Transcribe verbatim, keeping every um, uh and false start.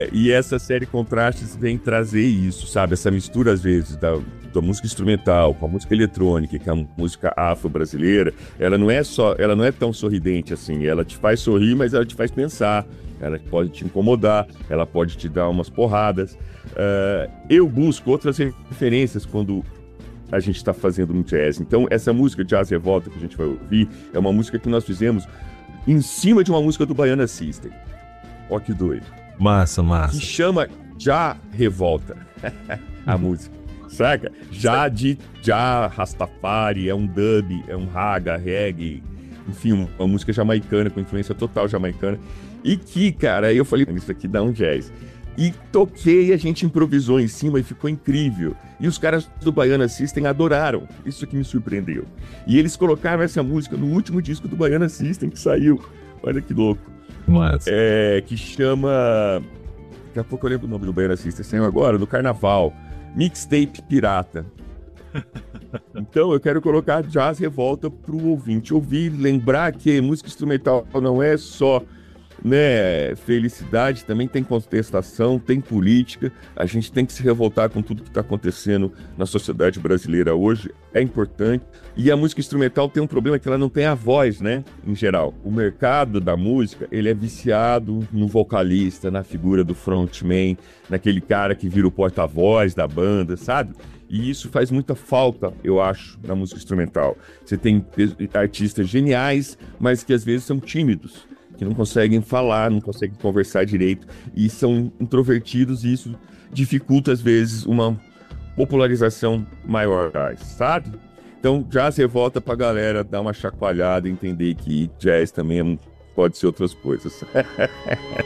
E essa série Contrastes vem trazer isso, sabe? Essa mistura, às vezes, da, da música instrumental com a música eletrônica, que é a música afro-brasileira. Ela não é só, ela não é tão sorridente assim. Ela te faz sorrir, mas ela te faz pensar. Ela pode te incomodar, ela pode te dar umas porradas. Uh, eu busco outras referências quando a gente está fazendo um jazz. Então, essa música Jazz Revolta que a gente vai ouvir é uma música que nós fizemos em cima de uma música do Baiana System. Ó que doido. Massa, massa. Que chama Já Revolta, a música, saca? Já de Já Rastafari, é um dub, é um raga, reggae, enfim, uma música jamaicana, com influência total jamaicana. E que, cara, aí eu falei, isso aqui dá um jazz. E toquei, a gente improvisou em cima e ficou incrível. E os caras do Baiana System adoraram, isso que me surpreendeu. E eles colocaram essa música no último disco do Baiana System que saiu, olha que louco. Mas... É, que chama... Daqui a pouco eu lembro o nome do Baiana System, saiu agora, no Carnaval. Mixtape Pirata. Então eu quero colocar Jazz Revolta pro ouvinte ouvir, lembrar que música instrumental não é só, né, felicidade, também tem contestação, tem política. A gente tem que se revoltar com tudo que está acontecendo na sociedade brasileira hoje, é importante. E a música instrumental tem um problema que ela não tem a voz, né, em geral. O mercado da música, ele é viciado no vocalista, na figura do frontman, naquele cara que vira o porta-voz da banda, sabe? E isso faz muita falta, eu acho, na música instrumental. Você tem artistas geniais, mas que às vezes são tímidos, que não conseguem falar, não conseguem conversar direito e são introvertidos, e isso dificulta às vezes uma popularização maior, sabe? Então jazz revolta pra galera dar uma chacoalhada e entender que jazz também pode ser outras coisas.